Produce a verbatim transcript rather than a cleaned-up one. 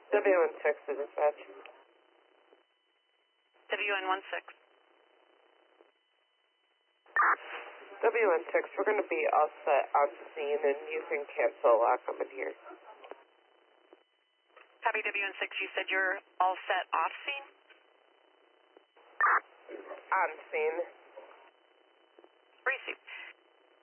W N six to dispatch. W N one six. W N six, we're going to be all set on scene, and you can cancel a lock up in here. Copy W N six, you said you're all set off scene? On scene.